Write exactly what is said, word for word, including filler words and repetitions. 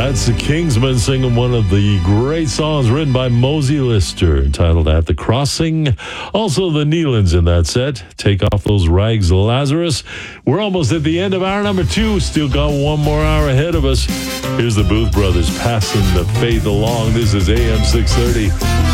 That's the Kingsmen singing one of the great songs written by Mosey Lister, entitled At the Crossing. Also, the Nealons in that set. Take Off Those Rags, Lazarus. We're almost at the end of hour number two. Still got one more hour ahead of us. Here's the Booth Brothers passing the faith along. This is A M six thirty.